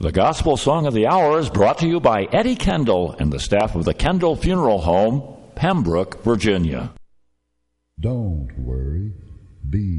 The Gospel Song of the Hour is brought to you by Eddie Kendall and the staff of the Kendall Funeral Home, Pembroke, Virginia. Don't worry. Be